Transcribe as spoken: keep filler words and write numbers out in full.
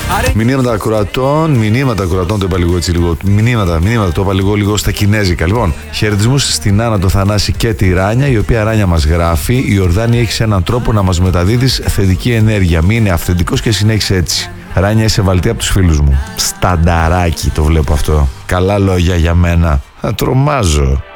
Μηνύματα ακροατών, μηνύματα ακροατών, το είπα λίγο έτσι λίγο. Μηνύματα, μηνύματα, το είπα λίγο, λίγο στα κινέζικα. Λοιπόν, χαιρετισμούς στην Άννα, το Θανάση και τη Ράνια, η οποία Ράνια μας γράφει: η Ιορδάνη έχει έναν τρόπο να μας μεταδίδεις θετική ενέργεια. Μείνε αυθεντικός και συνέχισε έτσι. Ράνια, είσαι βαλτή από τους φίλους μου. Στανταράκι το βλέπω αυτό. Καλά λόγια για μένα. Θα τρομάζω.